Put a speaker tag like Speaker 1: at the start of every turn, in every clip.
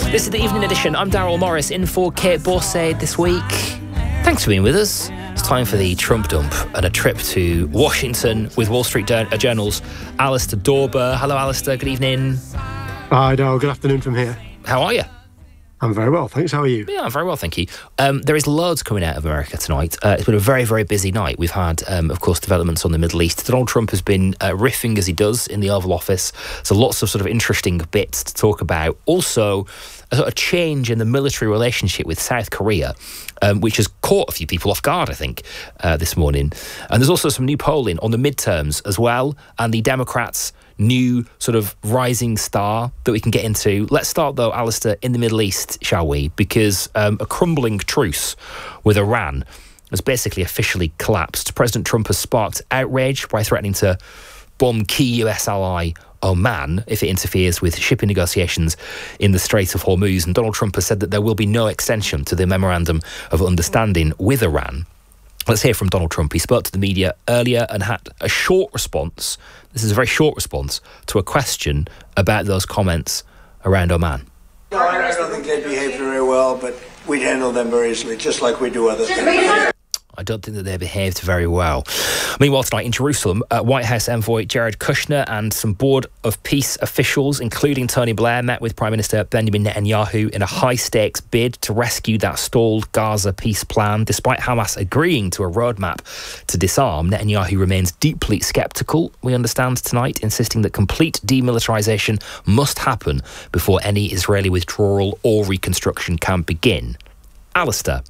Speaker 1: This is the evening edition. I'm Daryl Morris, in for Kate Borsade this week. Thanks for being with us. It's time for the Trump dump and a trip to Washington with Wall Street Journal's Alistair Dorber. Hello, Alistair. Good evening.
Speaker 2: Hi, Daryl. Good afternoon from here.
Speaker 1: How are you?
Speaker 2: I'm very well, thanks. How are you?
Speaker 1: Yeah, I'm very well, thank you. There is loads coming out of America tonight. It's been a very, very busy night. We've had, of course, developments on the Middle East. Donald Trump has been riffing as he does in the Oval Office. So lots of sort of interesting bits to talk about. Also, a sort of change in the military relationship with South Korea, which has caught a few people off guard, I think, this morning. And there's also some new polling on the midterms as well, and the Democrats' new sort of rising star that we can get into. Let's start, though, Alistair, in the Middle East, shall we? Because a crumbling truce with Iran has basically officially collapsed. President Trump has sparked outrage by threatening to bomb key US ally Oman if it interferes with shipping negotiations in the Strait of Hormuz. And Donald Trump has said that there will be no extension to the Memorandum of Understanding with Iran. Let's hear from Donald Trump. He spoke to the media earlier and had a short response. This is a very short response to a question about those comments around Oman.
Speaker 3: No, I don't think they behaved very well, but we'd handle them very easily, just like we do other things.
Speaker 1: I don't think that they behaved very well. Meanwhile, tonight in Jerusalem, White House envoy Jared Kushner and some Board of Peace officials, including Tony Blair, met with Prime Minister Benjamin Netanyahu in a high-stakes bid to rescue that stalled Gaza peace plan. Despite Hamas agreeing to a roadmap to disarm, Netanyahu remains deeply sceptical, we understand tonight, insisting that complete demilitarisation must happen before any Israeli withdrawal or reconstruction can begin. Alistair,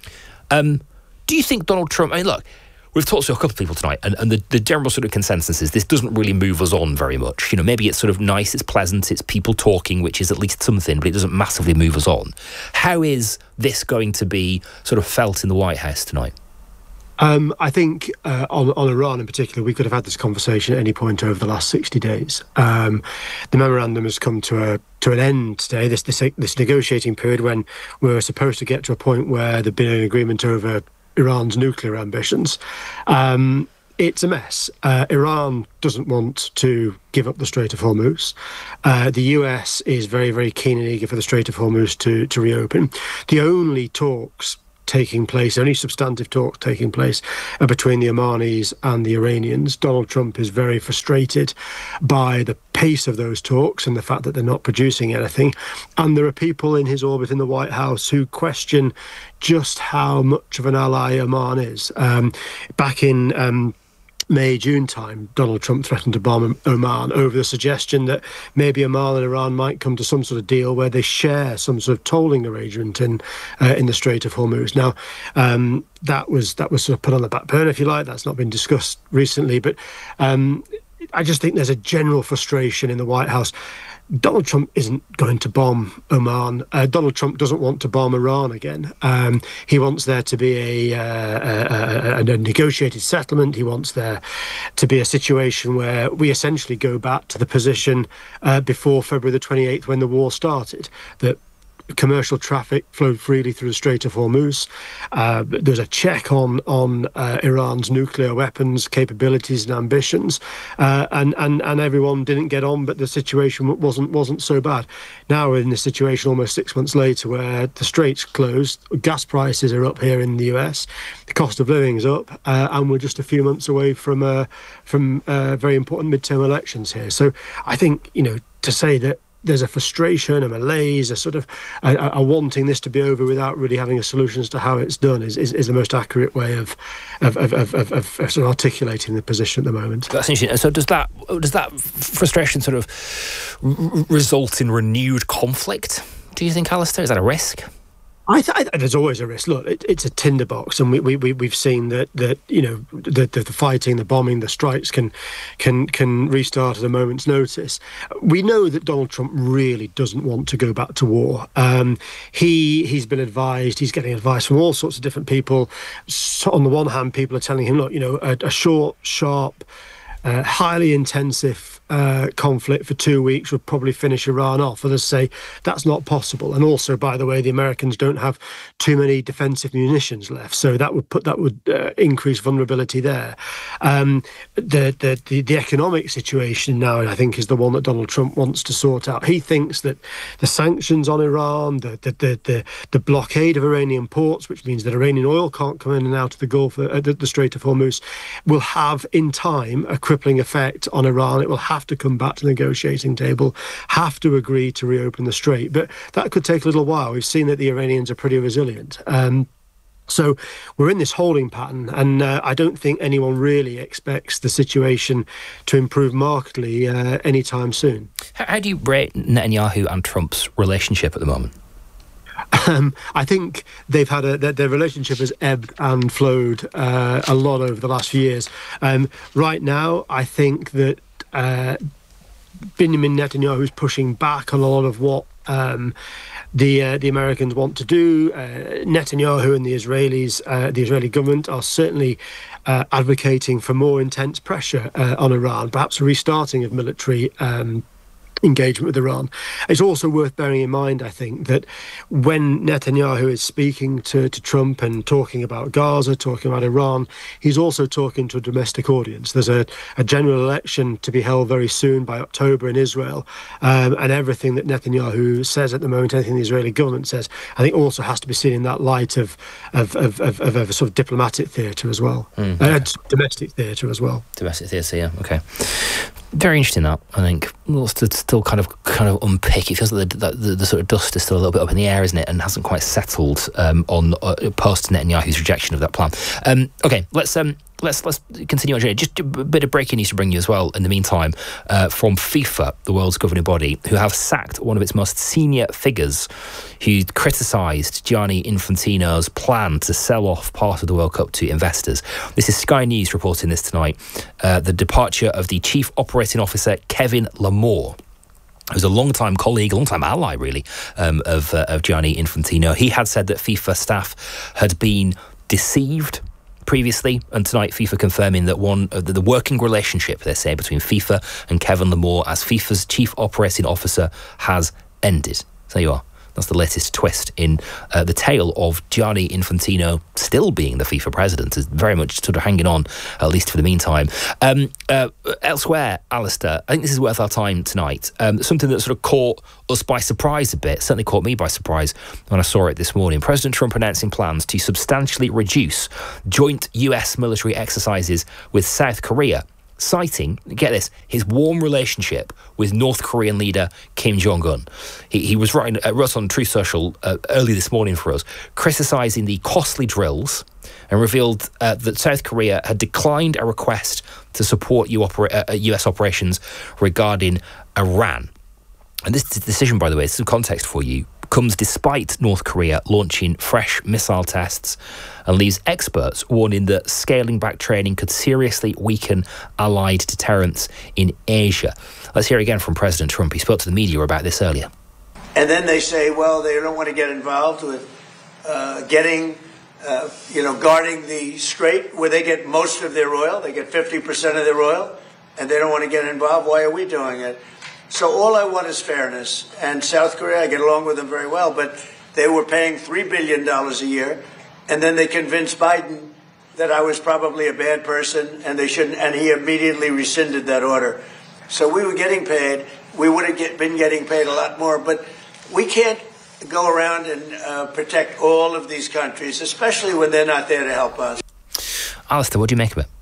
Speaker 1: do you think Donald Trump... I mean, look, we've talked to a couple of people tonight, and the general sort of consensus is this doesn't really move us on very much. You know, maybe it's sort of nice, it's pleasant, it's people talking, which is at least something, but it doesn't massively move us on. How is this going to be sort of felt in the White House tonight?
Speaker 2: I think on Iran in particular, we could have had this conversation at any point over the last 60 days. The memorandum has come to an end today, this negotiating period when we were supposed to get to a point where there'd been an agreement over Iran's nuclear ambitions. It's a mess. Iran doesn't want to give up the Strait of Hormuz. The US is very, very keen and eager for the Strait of Hormuz to reopen. The only substantive talks taking place are between the Omanis and the Iranians. Donald Trump is very frustrated by the pace of those talks and the fact that they're not producing anything. And there are people in his orbit in the White House who question just how much of an ally Oman is. Back in May, June time, Donald Trump threatened to bomb Oman over the suggestion that maybe Oman and Iran might come to some sort of deal where they share some sort of tolling arrangement in the Strait of Hormuz. Now, that was sort of put on the back burner, if you like. That's not been discussed recently, but I just think there's a general frustration in the White House. Donald Trump isn't going to bomb Oman. Donald Trump doesn't want to bomb Iran again. He wants there to be a negotiated settlement. He wants there to be a situation where we essentially go back to the position before February the 28th when the war started, that commercial traffic flowed freely through the Strait of Hormuz. There's a check on Iran's nuclear weapons capabilities and ambitions, and everyone didn't get on, but the situation wasn't so bad. Now we're in this situation almost 6 months later where the strait's closed, gas prices are up here in the US, the cost of living is up, and we're just a few months away from very important midterm elections here. So I think, to say that there's a frustration, a malaise, a sort of a wanting this to be over without really having a solution as to how it's done is the most accurate way of sort of articulating the position at the moment.
Speaker 1: That's interesting. So does that frustration sort of result in renewed conflict? Do you think, Alistair? Is that a risk?
Speaker 2: There's always a risk. Look, it's a tinderbox, and we've seen that the fighting, the bombing, the strikes can restart at a moment's notice. We know that Donald Trump really doesn't want to go back to war. He's been advised. He's getting advice from all sorts of different people. So on the one hand, people are telling him, look, a short, sharp highly intensive conflict for 2 weeks would probably finish Iran off. Others say that's not possible. And also, by the way, the Americans don't have too many defensive munitions left, so that would increase vulnerability there. The economic situation now, I think, is the one that Donald Trump wants to sort out. He thinks that the sanctions on Iran, the blockade of Iranian ports, which means that Iranian oil can't come in and out of the Gulf, the Strait of Hormuz, will have in time a crippling effect on Iran. It will have to come back to the negotiating table, have to agree to reopen the strait. But that could take a little while. We've seen that the Iranians are pretty resilient. So we're in this holding pattern, and I don't think anyone really expects the situation to improve markedly anytime soon.
Speaker 1: How do you rate Netanyahu and Trump's relationship at the moment?
Speaker 2: I think they've had their relationship has ebbed and flowed a lot over the last few years. Right now, I think that Benjamin Netanyahu is pushing back on a lot of what the Americans want to do. Netanyahu and the Israelis, the Israeli government, are certainly advocating for more intense pressure on Iran, perhaps a restarting of military engagement with Iran. It's also worth bearing in mind, I think, that when Netanyahu is speaking to Trump and talking about Gaza, talking about Iran, he's also talking to a domestic audience. There's a general election to be held very soon by October in Israel, and everything that Netanyahu says at the moment, anything the Israeli government says, I think also has to be seen in that light of a sort of diplomatic theatre as well, domestic theatre as well.
Speaker 1: Domestic theatre, yeah, okay. Very interesting, that, I think. Lots to still kind of unpick. It feels like the sort of dust is still a little bit up in the air, isn't it, and hasn't quite settled on post Netanyahu's rejection of that plan. Okay, let's continue on. Just a bit of breaking news to bring you as well in the meantime from FIFA, the world's governing body, who have sacked one of its most senior figures who criticised Gianni Infantino's plan to sell off part of the World Cup to investors. This is Sky News reporting this tonight. The departure of the Chief Operating Officer, Kevin Lamore, who's a long-time colleague, a long-time ally, really, of Gianni Infantino. He had said that FIFA staff had been deceived previously, and tonight FIFA confirming that the working relationship, they say, between FIFA and Kevin Lamore as FIFA's Chief Operating Officer has ended. So there you are. That's the latest twist in the tale of Gianni Infantino still being the FIFA president. Is very much sort of hanging on, at least for the meantime. Elsewhere, Alistair, I think this is worth our time tonight. Something that sort of caught us by surprise a bit, certainly caught me by surprise when I saw it this morning. President Trump announcing plans to substantially reduce joint US military exercises with South Korea, citing, get this, his warm relationship with North Korean leader Kim Jong-un. He was wrote on Truth Social early this morning for us, criticising the costly drills, and revealed that South Korea had declined a request to support US operations regarding Iran. And this decision, by the way, some context for you, comes despite North Korea launching fresh missile tests, and leaves experts warning that scaling back training could seriously weaken allied deterrence in Asia. Let's hear again from President Trump. He spoke to the media about this earlier.
Speaker 3: And then they say, well, they don't want to get involved with guarding the strait where they get most of their oil. They get 50% of their oil, and they don't want to get involved. Why are we doing it? So all I want is fairness. And South Korea, I get along with them very well, but they were paying $3 billion a year, and then they convinced Biden that I was probably a bad person and they shouldn't, and he immediately rescinded that order. So we were getting paid. We would have been getting paid a lot more, but we can't go around and protect all of these countries, especially when they're not there to help us.
Speaker 1: Alistair, what do you make of it?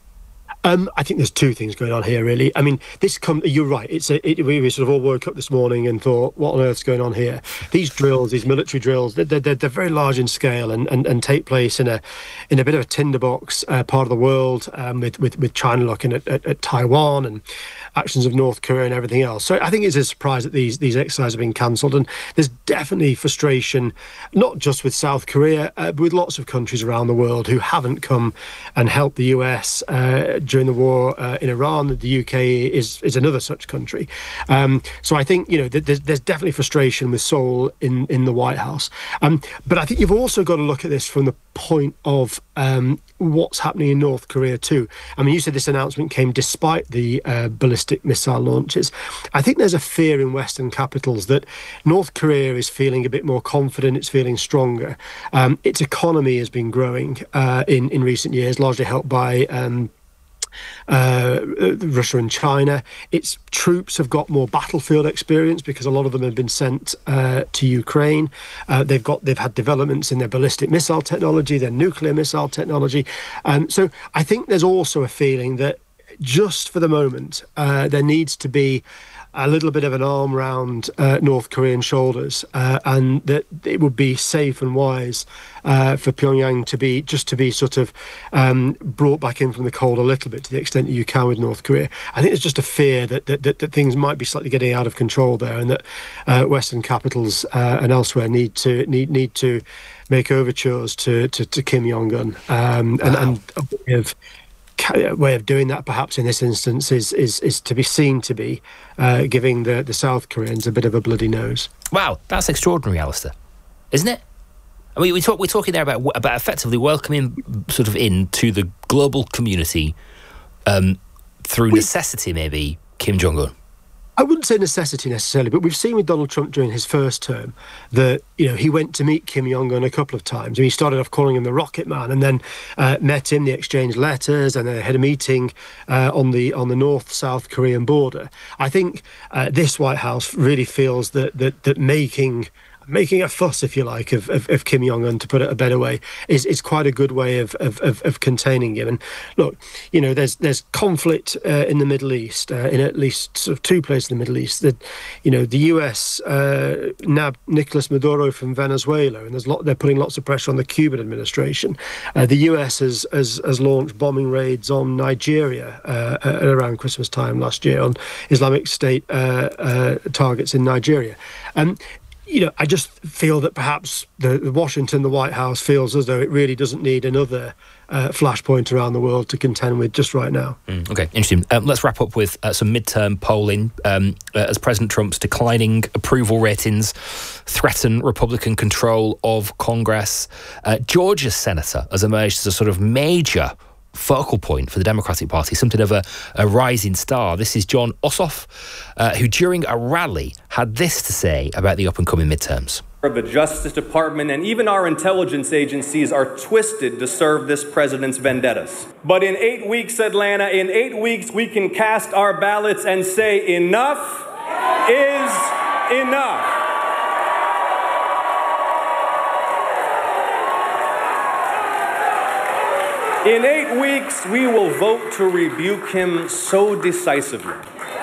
Speaker 2: I think there's two things going on here, really. I mean, you're right. We sort of all woke up this morning and thought, what on earth's going on here? These drills, these military drills, they're very large in scale and take place in a bit of a tinderbox part of the world, with China looking at Taiwan and actions of North Korea and everything else. So I think it's a surprise that these exercises have been cancelled, and there's definitely frustration, not just with South Korea, but with lots of countries around the world who haven't come and helped the US during the war in Iran. The UK is another such country. So I think, there's definitely frustration with Seoul in the White House. But I think you've also got to look at this from the point of what's happening in North Korea too. I mean, you said this announcement came despite the ballistic missile launches. I think there's a fear in Western capitals that North Korea is feeling a bit more confident, it's feeling stronger. Its economy has been growing in recent years, largely helped by Russia and China. Its troops have got more battlefield experience because a lot of them have been sent to Ukraine. They've had developments in their ballistic missile technology, their nuclear missile technology. So I think there's also a feeling that just for the moment, there needs to be a little bit of an arm round North Korean shoulders, and that it would be safe and wise for Pyongyang to be sort of brought back in from the cold a little bit to the extent that you can with North Korea. I think there's just a fear that things might be slightly getting out of control there, and that Western capitals and elsewhere need to make overtures to Kim Jong-un, and a way of doing that perhaps in this instance is to be seen to be giving the South Koreans a bit of a bloody nose.
Speaker 1: Wow, that's extraordinary, Alistair, isn't it? I mean, we're talking there about effectively welcoming sort of into the global community through necessity, maybe, Kim Jong-un.
Speaker 2: I wouldn't say necessity necessarily, but we've seen with Donald Trump during his first term that, he went to meet Kim Jong-un a couple of times. He started off calling him the Rocket Man, and then met him, they exchanged letters, and they had a meeting on the North-South Korean border. I think this White House really feels that making a fuss, if you like, of Kim Jong-un, to put it a better way, is quite a good way of containing him. And look, there's conflict in the Middle East, in at least sort of two places in the Middle East. That the US nabbed Nicolas Maduro from Venezuela, and they're putting lots of pressure on the Cuban administration. The US has launched bombing raids on Nigeria around Christmas time last year, on Islamic State targets in Nigeria. I just feel that perhaps the White House feels as though it really doesn't need another flashpoint around the world to contend with just right now.
Speaker 1: Okay, interesting. Let's wrap up with some midterm polling. As President Trump's declining approval ratings threaten Republican control of Congress, Georgia's senator has emerged as a sort of major focal point for the Democratic Party, something of a rising star. This is Jon Ossoff, who during a rally had this to say about the up-and-coming midterms.
Speaker 4: The Justice Department and even our intelligence agencies are twisted to serve this president's vendettas. But in 8 weeks, Atlanta, in 8 weeks, we can cast our ballots and say enough is enough. In 8 weeks, we will vote to rebuke him so decisively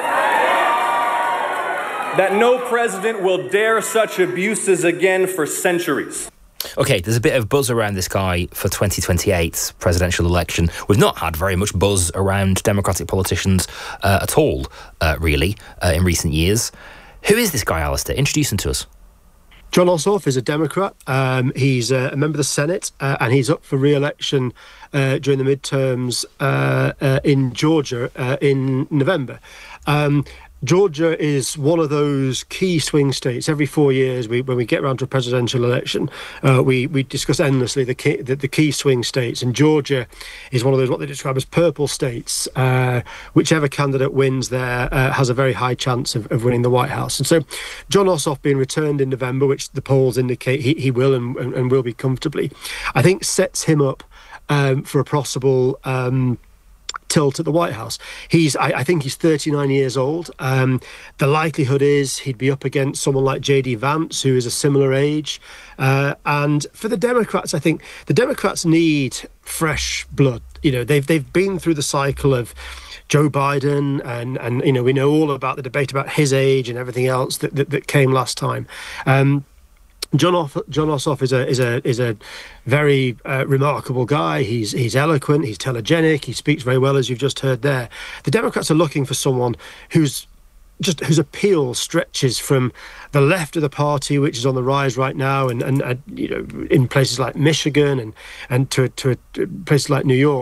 Speaker 4: that no president will dare such abuses again for centuries.
Speaker 1: Okay, there's a bit of buzz around this guy for 2028's presidential election. We've not had very much buzz around Democratic politicians at all, really, in recent years. Who is this guy, Alistair? Introduce him to us.
Speaker 2: Jon Ossoff is a Democrat. He's a member of the Senate, and he's up for re-election during the midterms in Georgia in November. Georgia is one of those key swing states. Every 4 years, when we get around to a presidential election, we discuss endlessly the key swing states. And Georgia is one of those, what they describe as purple states. Whichever candidate wins there has a very high chance of winning the White House. And so Jon Ossoff being returned in November, which the polls indicate he will and will be comfortably, I think sets him up for a possible tilt at the White House. I think he's 39 years old. The likelihood is he'd be up against someone like J.D. Vance, who is a similar age. And for the Democrats, I think the Democrats need fresh blood. They've been through the cycle of Joe Biden, and we know all about the debate about his age and everything else that came last time. Jon Ossoff is a very remarkable guy. He's eloquent, he's telegenic, he speaks very well, as you've just heard there. The Democrats are looking for someone whose appeal stretches from the left of the party, which is on the rise right now, and in places like Michigan and to places like New York,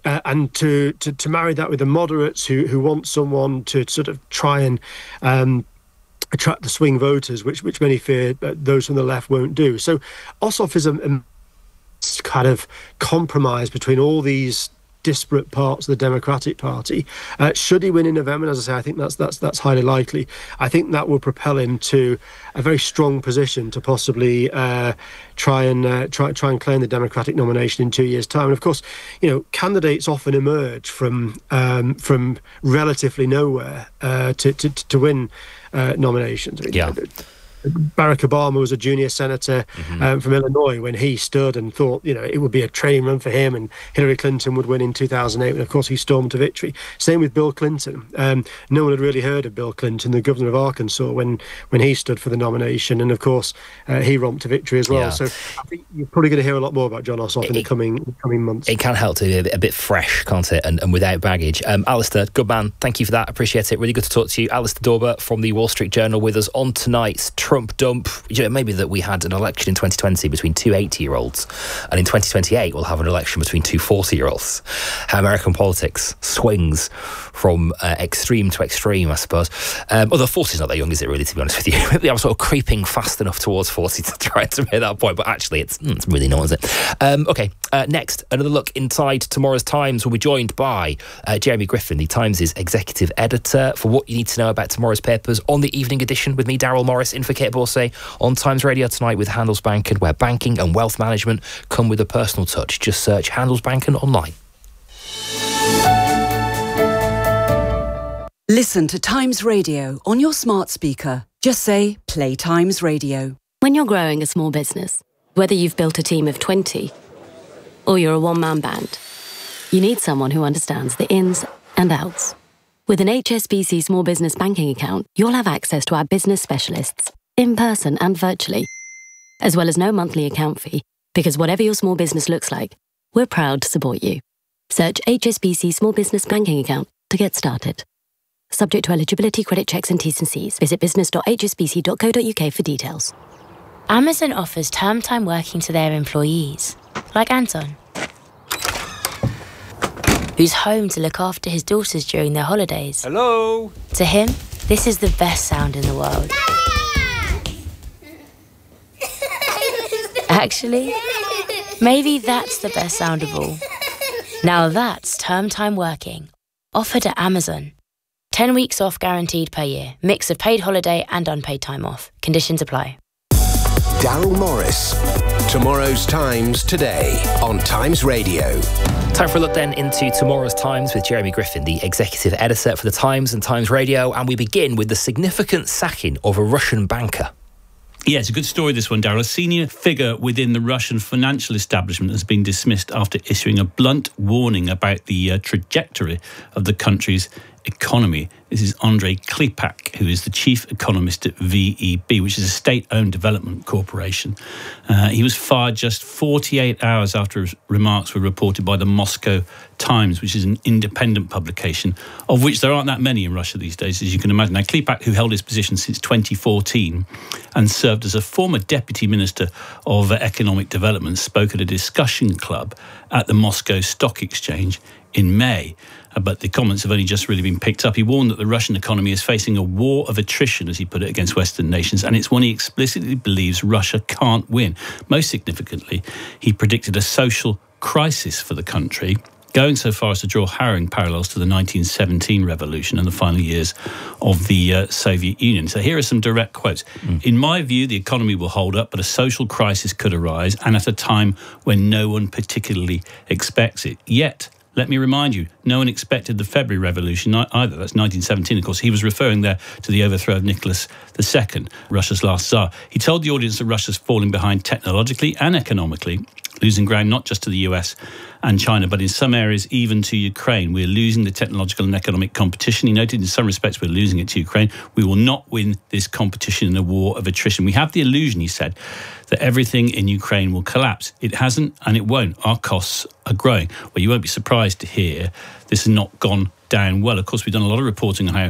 Speaker 2: And to marry that with the moderates who want someone to sort of try and attract the swing voters, which many fear those from the left won't do. So Ossoff is a kind of compromise between all these disparate parts of the Democratic Party. Should he win in November, as I say, I think that's highly likely. I think that will propel him to a very strong position to possibly try and claim the Democratic nomination in 2 years' time. And of course, candidates often emerge from relatively nowhere to win nominations. Barack Obama was a junior senator from Illinois when he stood and thought, it would be a train run for him and Hillary Clinton would win in 2008. And of course, he stormed to victory. Same with Bill Clinton. No one had really heard of Bill Clinton, the governor of Arkansas, when he stood for the nomination. And of course, he romped to victory as well. Yeah. So I think you're probably going to hear a lot more about Jon Ossoff in the coming months.
Speaker 1: It can help to be a bit fresh, can't it? And without baggage. Alistair, good man. Thank you for that. Appreciate it. Really good to talk to you. Alistair Dorber from the Wall Street Journal with us on tonight's Trump dump. Maybe that we had an election in 2020 between two 80-year-olds, and in 2028 we'll have an election between two 40-year-olds. How American politics swings from extreme to extreme, I suppose. Although 40 is not that young, is it really, to be honest with you? Maybe I'm sort of creeping fast enough towards 40 to try to make that point, but actually it's really not, is it? Okay, next, another look inside tomorrow's Times. We'll be joined by Jeremy Griffin, the Times' executive editor, for what you need to know about tomorrow's papers on the evening edition with me, Daryl Morris, in for Kate Borsay on Times Radio tonight with Handelsbanken, where banking and wealth management come with a personal touch. Just search Handelsbanken online.
Speaker 5: Listen to Times Radio on your smart speaker. Just say, play Times Radio.
Speaker 6: When you're growing a small business, whether you've built a team of 20 or you're a one-man band, you need someone who understands the ins and outs. With an HSBC Small Business Banking account, you'll have access to our business specialists, in person and virtually, as well as no monthly account fee, because whatever your small business looks like, we're proud to support you. Search HSBC Small Business Banking Account to get started. Subject to eligibility, credit checks and T's and C's. Visit business.hsbc.co.uk for details.
Speaker 7: Amazon offers term time working to their employees, like Anton, who's home to look after his daughters during their holidays.
Speaker 8: Hello?
Speaker 7: To him, this is the best sound in the world. Actually, maybe that's the best sound of all. Now that's term time working, offered at Amazon. 10 weeks off guaranteed per year. Mix of paid holiday and unpaid time off. Conditions apply.
Speaker 9: Daryl Morris. Tomorrow's Times today on Times Radio.
Speaker 1: Time for a look then into tomorrow's Times with Jeremy Griffin, the executive editor for the Times and Times Radio. And we begin with the significant sacking of a Russian banker.
Speaker 10: Yeah, it's a good story, this one, Daryl. A senior figure within the Russian financial establishment has been dismissed after issuing a blunt warning about the trajectory of the country's economy. This is Andrei Klipak, who is the chief economist at VEB, which is a state-owned development corporation. He was fired just 48 hours after his remarks were reported by the Moscow Times, which is an independent publication, of which there aren't that many in Russia these days, as you can imagine. Now, Klipak, who held his position since 2014 and served as a former deputy minister of economic development, spoke at a discussion club at the Moscow Stock Exchange in May. But the comments have only just really been picked up. He warned that the Russian economy is facing a war of attrition, as he put it, against Western nations, and it's one he explicitly believes Russia can't win. Most significantly, he predicted a social crisis for the country, going so far as to draw harrowing parallels to the 1917 revolution and the final years of the Soviet Union. So here are some direct quotes. In my view, the economy will hold up, but a social crisis could arise, and at a time when no one particularly expects it. Yet, let me remind you, no one expected the February Revolution either. That's 1917, of course. He was referring there to the overthrow of Nicholas II, Russia's last Tsar. He told the audience that Russia's falling behind technologically and economically, losing ground not just to the US and China, but in some areas even to Ukraine. We're losing the technological and economic competition. He noted in some respects we're losing it to Ukraine. We will not win this competition in a war of attrition. We have the illusion, he said, that everything in Ukraine will collapse. It hasn't and it won't. Our costs are growing. Well, you won't be surprised to hear this has not gone down well. Of course, we've done a lot of reporting on how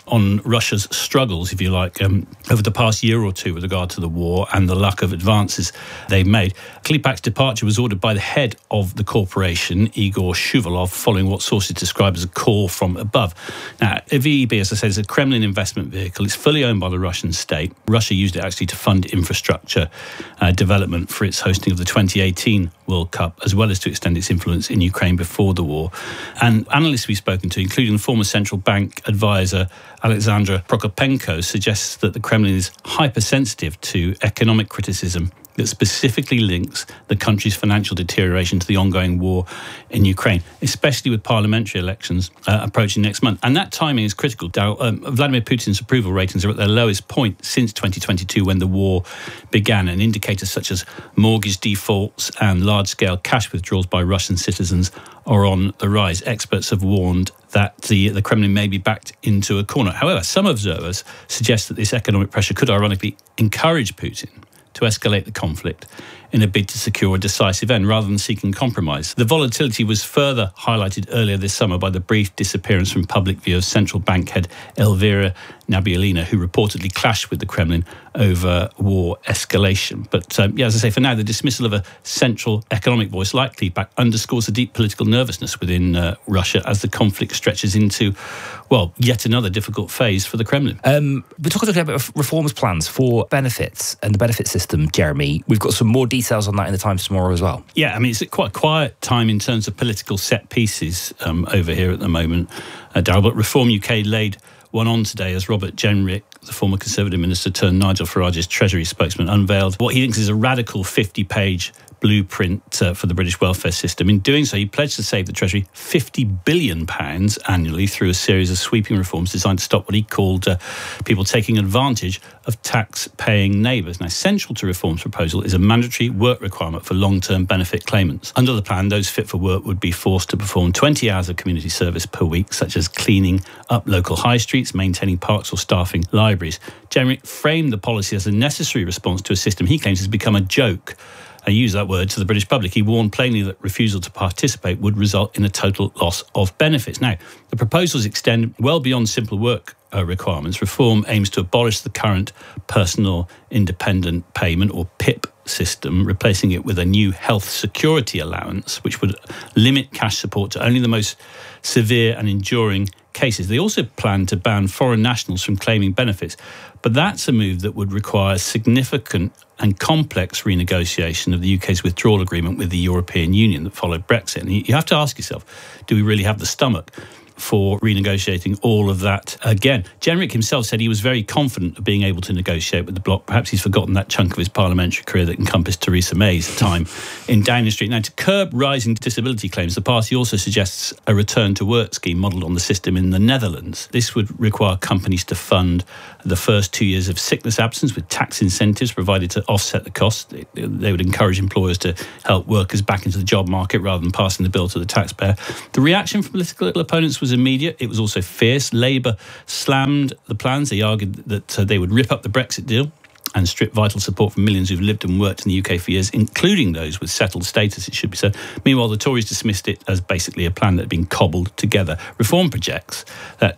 Speaker 10: on Russia's struggles, if you like, over the past year or two with regard to the war and the lack of advances they've made. Klipak's departure was ordered by the head of the corporation, Igor Shuvalov, following what sources describe as a call from above. Now, VEB, as I said, is a Kremlin investment vehicle. It's fully owned by the Russian state. Russia used it actually to fund infrastructure development for its hosting of the 2018 World Cup, as well as to extend its influence in Ukraine before the war. And analysts we've spoken to, including the former central bank advisor Alexandra Prokopenko, suggests that the Kremlin is hypersensitive to economic criticism that specifically links the country's financial deterioration to the ongoing war in Ukraine, especially with parliamentary elections approaching next month. And that timing is critical. Vladimir Putin's approval ratings are at their lowest point since 2022, when the war began, and indicators such as mortgage defaults and large-scale cash withdrawals by Russian citizens are on the rise. Experts have warned that the Kremlin may be backed into a corner. However, some observers suggest that this economic pressure could ironically encourage Putin to escalate the conflict in a bid to secure a decisive end rather than seeking compromise. The volatility was further highlighted earlier this summer by the brief disappearance from public view of central bank head Elvira Nabiullina, who reportedly clashed with the Kremlin over war escalation. But as I say, for now, the dismissal of a central economic voice like Klipak underscores the deep political nervousness within Russia as the conflict stretches into, well, yet another difficult phase for the Kremlin.
Speaker 1: We're talking about reforms plans for benefits and the benefit system, Jeremy. We've got some more details on that in the Times tomorrow as well.
Speaker 10: Yeah, I mean, it's quite a quiet time in terms of political set pieces over here at the moment, Darryl, but Reform UK laid one on today as Robert Jenrick, the former Conservative minister turned Nigel Farage's Treasury spokesman, unveiled what he thinks is a radical 50-page blueprint for the British welfare system. In doing so, he pledged to save the Treasury £50 billion annually through a series of sweeping reforms designed to stop what he called people taking advantage of tax-paying neighbours. Now, central to reform's proposal is a mandatory work requirement for long-term benefit claimants. Under the plan, those fit for work would be forced to perform 20 hours of community service per week, such as cleaning up local high streets, maintaining parks or staffing libraries. Jenrick framed the policy as a necessary response to a system he claims has become a joke. I use that word to the British public. He warned plainly that refusal to participate would result in a total loss of benefits. Now, the proposals extend well beyond simple work requirements. Reform aims to abolish the current personal independent payment, or PIP, system, replacing it with a new health security allowance, which would limit cash support to only the most severe and enduring cases. They also plan to ban foreign nationals from claiming benefits, but that's a move that would require significant and complex renegotiation of the UK's withdrawal agreement with the European Union that followed Brexit. And you have to ask yourself, do we really have the stomach for renegotiating all of that again? Jenrick himself said he was very confident of being able to negotiate with the bloc. Perhaps he's forgotten that chunk of his parliamentary career that encompassed Theresa May's time in Downing Street. Now, to curb rising disability claims, the party also suggests a return to work scheme modelled on the system in the Netherlands. This would require companies to fund the first 2 years of sickness absence with tax incentives provided to offset the cost. They would encourage employers to help workers back into the job market rather than passing the bill to the taxpayer. The reaction from political opponents was immediate. It was also fierce. Labour slammed the plans. They argued that they would rip up the Brexit deal and strip vital support from millions who've lived and worked in the UK for years, including those with settled status, it should be said. Meanwhile, the Tories dismissed it as basically a plan that had been cobbled together. Reform projects that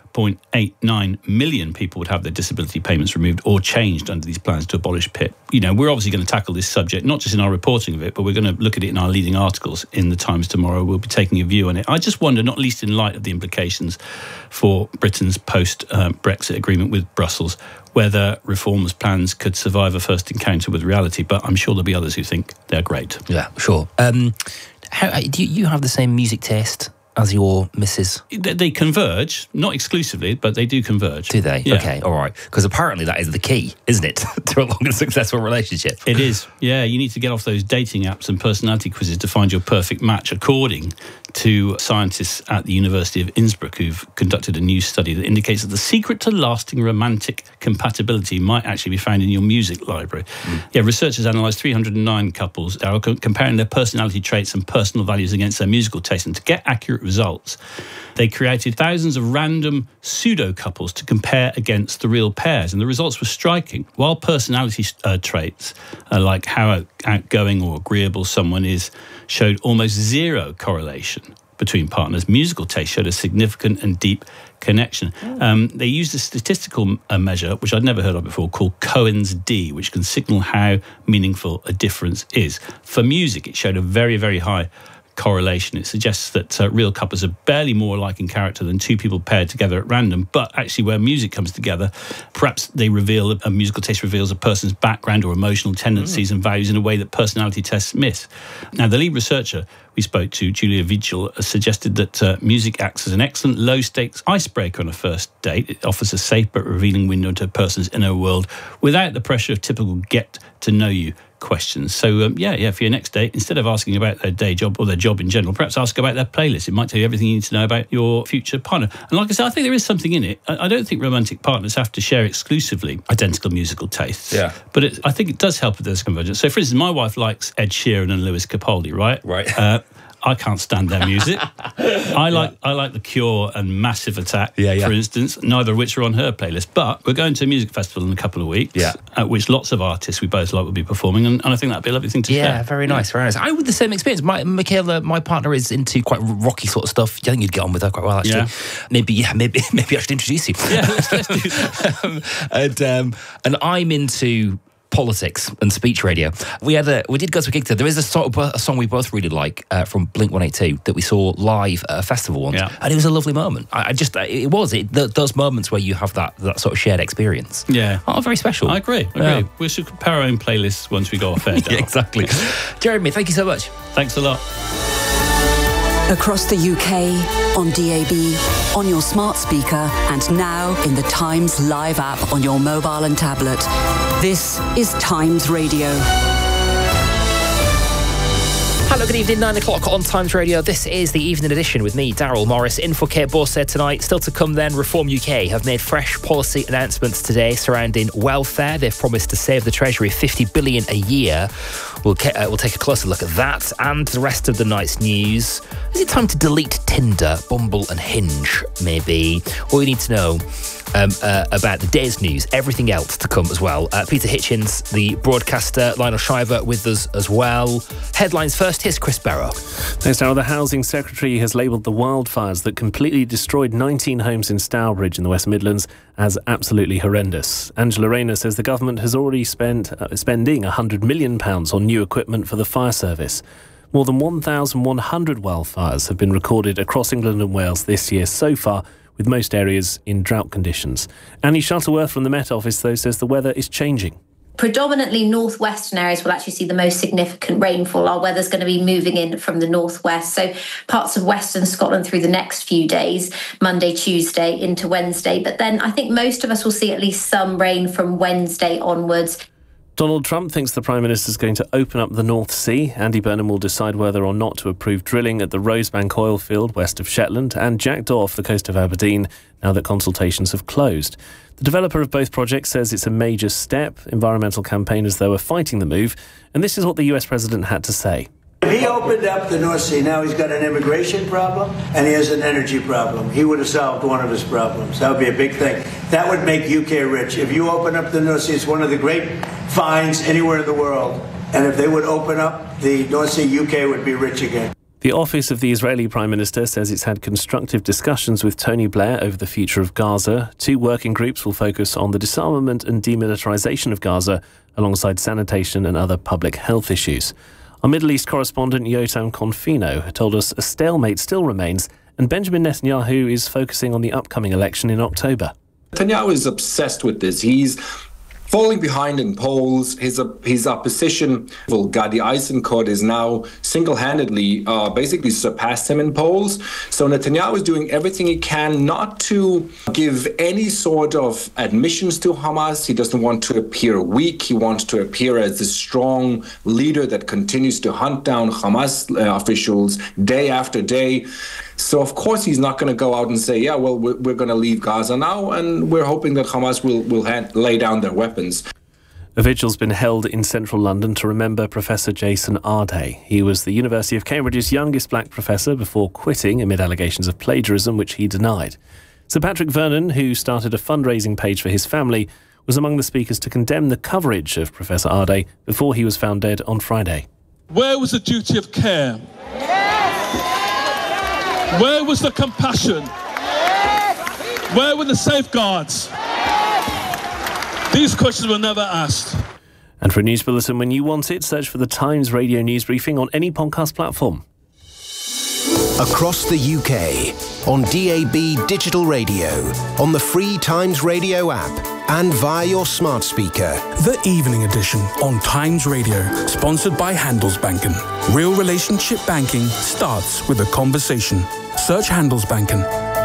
Speaker 10: 2.89 million people would have their disability payments removed or changed under these plans to abolish PIP. You know, we're obviously going to tackle this subject, not just in our reporting of it, but we're going to look at it in our leading articles in the Times tomorrow. We'll be taking a view on it. I just wonder, not least in light of the implications for Britain's post-Brexit agreement with Brussels, whether reform's plans could survive a first encounter with reality. But I'm sure there'll be others who think they're great.
Speaker 1: Yeah, sure. Do you have the same music taste as your missus?
Speaker 10: They converge, not exclusively, but they do converge.
Speaker 1: Do they?
Speaker 10: Yeah.
Speaker 1: Okay, all right. Because apparently that is the key, isn't it, to a long and successful relationship?
Speaker 10: It is. Yeah, you need to get off those dating apps and personality quizzes to find your perfect match, according to scientists at the University of Innsbruck who've conducted a new study that indicates that the secret to lasting romantic compatibility might actually be found in your music library. Yeah, researchers analysed 309 couples comparing their personality traits and personal values against their musical taste, and to get accurate results, they created thousands of random pseudo-couples to compare against the real pairs, and the results were striking. While personality traits, like how outgoing or agreeable someone is, showed almost zero correlation between partners. Musical taste showed a significant and deep connection. They used a statistical measure, which I'd never heard of before, called Cohen's D, which can signal how meaningful a difference is. For music, it showed a very, very high correlation. It suggests that real couples are barely more alike in character than two people paired together at random, but actually where music comes together, perhaps they reveal, a musical taste reveals a person's background or emotional tendencies and values in a way that personality tests miss. Now, the lead researcher we spoke to, Julia Vigil, suggested that music acts as an excellent low-stakes icebreaker on a first date. It offers a safe but revealing window into a person's inner world without the pressure of typical get-to-know-you questions. So, for your next date, instead of asking about their day job or their job in general, perhaps ask about their playlist. It might tell you everything you need to know about your future partner. And like I said, I think there is something in it. I don't think romantic partners have to share exclusively identical musical tastes. Yeah. But I think it does help if there's convergence. So, for instance, my wife likes Ed Sheeran and Lewis Capaldi, right? Right. I can't stand their music. I like The Cure and Massive Attack, for instance, neither of which are on her playlist. But we're going to a music festival in a couple of weeks, at which lots of artists we both like will be performing, and I think that'd be a lovely thing to share.
Speaker 1: Yeah, very nice, very nice. I would the same experience. Michaela, my partner, is into quite rocky sort of stuff. I think you'd get on with her quite well, actually. Yeah. Maybe I should introduce you.
Speaker 10: Yeah, let's do that.
Speaker 1: And I'm into politics and speech radio. We did go to a gig there. There is a song we both really like from Blink-182 that we saw live at a festival once, and it was a lovely moment. Those moments where you have that sort of shared experience.
Speaker 10: Yeah,
Speaker 1: very special.
Speaker 10: I agree.
Speaker 1: Yeah.
Speaker 10: We should compare our own playlists once we go off air.
Speaker 1: Yeah, exactly. Jeremy, thank you so much.
Speaker 10: Thanks a lot.
Speaker 5: Across the UK, on DAB, on your smart speaker, and now in the Times Live app on your mobile and tablet. This is Times Radio.
Speaker 1: Hello, good evening, 9 o'clock on Times Radio. This is the evening edition with me, Daryl Morris, in for Kate Borsted tonight. Still to come then, Reform UK have made fresh policy announcements today surrounding welfare. They've promised to save the Treasury $50 billion a year. We'll take a closer look at that and the rest of the night's news. Is it time to delete Tinder, Bumble and Hinge, maybe? All you need to know about the day's news, everything else to come as well. Peter Hitchens, the broadcaster, Lionel Shiver with us as well. Headlines first, here's Chris Barrow.
Speaker 8: Thanks, Darryl. The Housing Secretary has labelled the wildfires that completely destroyed 19 homes in Stourbridge in the West Midlands as absolutely horrendous. Angela Rayner says the government has already spending £100 million on new equipment for the fire service. More than 1,100 wildfires have been recorded across England and Wales this year so far, with most areas in drought conditions. Annie Shuttleworth from the Met Office, though, says the weather is changing.
Speaker 11: Predominantly northwestern areas will actually see the most significant rainfall. Our weather's going to be moving in from the northwest, so parts of western Scotland through the next few days, Monday, Tuesday into Wednesday. But then I think most of us will see at least some rain from Wednesday onwards.
Speaker 8: Donald Trump thinks the Prime Minister is going to open up the North Sea. Andy Burnham will decide whether or not to approve drilling at the Rosebank oil field west of Shetland and Jackdaw off the coast of Aberdeen, now that consultations have closed. The developer of both projects says it's a major step. Environmental campaigners, though, are fighting the move. And this is what the US President had to say.
Speaker 3: If he opened up the North Sea, now he's got an immigration problem and he has an energy problem. He would have solved one of his problems. That would be a big thing. That would make UK rich. If you open up the North Sea, it's one of the great finds anywhere in the world. And if they would open up the North Sea, UK would be rich again.
Speaker 8: The office of the Israeli Prime Minister says it's had constructive discussions with Tony Blair over the future of Gaza. 2 working groups will focus on the disarmament and demilitarisation of Gaza, alongside sanitation and other public health issues. Our Middle East correspondent Yotam Confino told us a stalemate still remains, and Benjamin Netanyahu is focusing on the upcoming election in October.
Speaker 12: Netanyahu is obsessed with this. He's falling behind in polls. His opposition, Gadi Eisenkot, is now single-handedly basically surpassed him in polls. So Netanyahu is doing everything he can not to give any sort of admissions to Hamas. He doesn't want to appear weak. He wants to appear as the strong leader that continues to hunt down Hamas officials day after day. So, of course, he's not going to go out and say, yeah, well, we're going to leave Gaza now, and we're hoping that Hamas will lay down their weapons.
Speaker 8: A vigil's been held in central London to remember Professor Jason Arday. He was the University of Cambridge's youngest black professor before quitting amid allegations of plagiarism, which he denied. Sir Patrick Vernon, who started a fundraising page for his family, was among the speakers to condemn the coverage of Professor Arday before he was found dead on Friday.
Speaker 13: Where was the duty of care? Where was the compassion? Where were the safeguards? These questions were never asked.
Speaker 8: And for a news bulletin when you want it, search for the Times Radio News Briefing on any podcast platform.
Speaker 9: Across the UK, on DAB digital radio, on the free Times Radio app, and via your smart speaker.
Speaker 14: The Evening Edition on Times Radio, sponsored by Handelsbanken. Real relationship banking starts with a conversation. Search Handelsbanken.